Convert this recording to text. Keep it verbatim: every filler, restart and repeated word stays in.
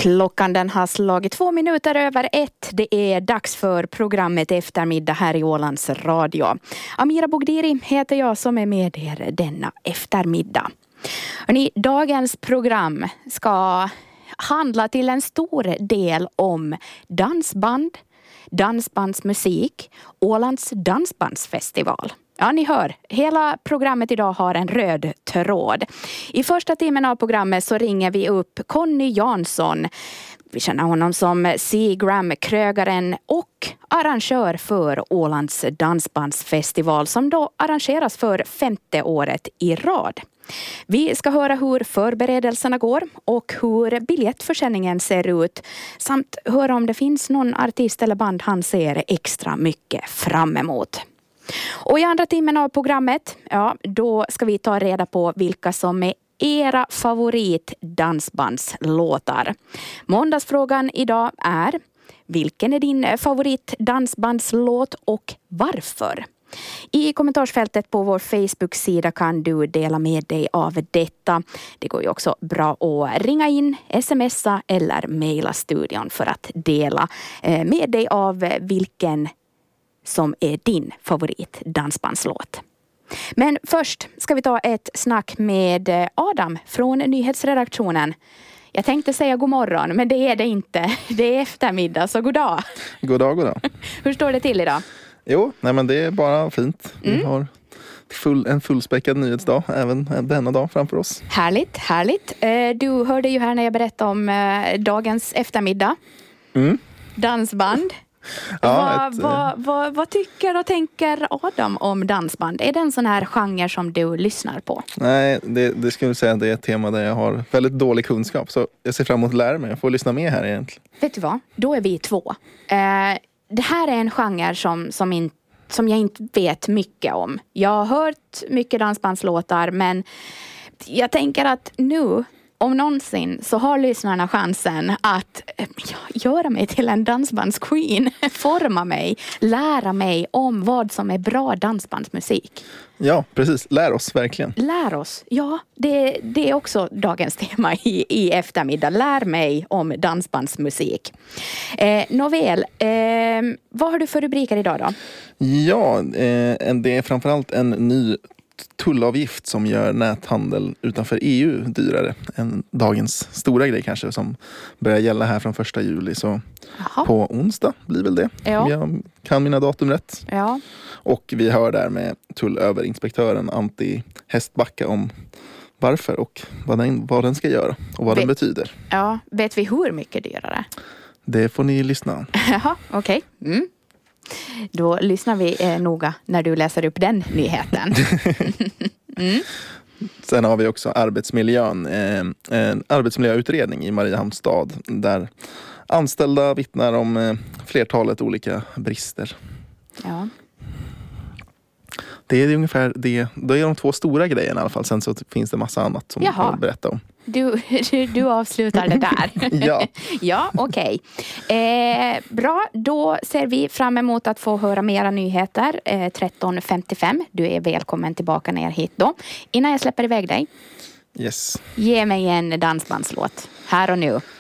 Klockan den har slagit två minuter över ett. Det är dags för programmet Eftermiddag här i Ålands Radio. Amira Bogdiri heter jag som är med er denna eftermiddag. Hörrni, dagens program ska handla till en stor del om dansband, dansbandsmusik, Ålands dansbandsfestival. Ja, ni hör, hela programmet idag har en röd tråd. I första timmen av programmet så ringer vi upp Conny Jansson. Vi känner honom som Seagram-krögaren och arrangör för Ålands dansbandsfestival som då arrangeras för femte året i rad. Vi ska höra hur förberedelserna går och hur biljettförsäljningen ser ut samt höra om det finns någon artist eller band han ser extra mycket fram emot. Och i andra timmen av programmet, ja, då ska vi ta reda på vilka som är era favorit dansbandslåtar. Måndagsfrågan idag är: vilken är din favorit dansbandslåt och varför? I kommentarsfältet på vår Facebook-sida kan du dela med dig av detta. Det går ju också bra att ringa in, smsa eller mejla studion för att dela med dig av vilken som är din favorit dansbandslåt. Men först ska vi ta ett snack med Adam från nyhetsredaktionen. Jag tänkte säga god morgon, men det är det inte. Det är eftermiddag, så god dag. God dag, god dag. Hur står det till idag? Jo, nej men det är bara fint. Vi Mm. har full, en fullspäckad nyhetsdag även denna dag framför oss. Härligt, härligt. Du hörde ju här när jag berättade om dagens eftermiddag. Mm. Dansband. Ja, vad, ett, vad, vad, vad tycker och tänker Adam om dansband? Är det en sån här genre som du lyssnar på? Nej, det, det skulle jag säga att det är ett tema där jag har väldigt dålig kunskap. Så jag ser fram emot att lära mig. Jag får lyssna med här egentligen. Vet du vad? Då är vi två. Eh, det här är en genre som, som, in, som jag inte vet mycket om. Jag har hört mycket dansbandslåtar, men jag tänker att nu, om någonsin, så har lyssnarna chansen att ja, göra mig till en dansbandsqueen. Forma mig, lära mig om vad som är bra dansbandsmusik. Ja, precis. Lär oss verkligen. Lär oss. Ja, det, det är också dagens tema i, i eftermiddag. Lär mig om dansbandsmusik. Eh, Nåväl, eh, vad har du för rubriker idag då? Ja, eh, det är framförallt en ny tullavgift som gör näthandel utanför E U dyrare än dagens stora grej kanske, som börjar gälla här från första juli. Så Jaha. på onsdag blir väl det. Ja. Jag kan mina datum rätt. Ja. Och vi hör där med tullöverinspektören Antti Hästbacka om varför och vad den, vad den ska göra och vad Vet- den betyder. Ja, vet vi hur mycket dyrare? Det får ni lyssna. Jaha, okej. Okay. Mm. Då lyssnar vi eh, noga när du läser upp den nyheten. mm. Sen har vi också arbetsmiljön, eh, en arbetsmiljöutredning i Mariehamns stad där anställda vittnar om eh, flertalet olika brister. Ja. Det är ungefär det. Det är de två stora grejerna i alla fall. Sen så finns det massa annat som Jaha. jag vill berätta om. Du, du, du avslutar det där. Ja. Ja, okej. Okay. Eh, bra, då ser vi fram emot att få höra mera nyheter. Eh, tretton femtiofem. Du är välkommen tillbaka ner hit då. Innan jag släpper iväg dig, Yes. ge mig en dansbandslåt. Här och nu.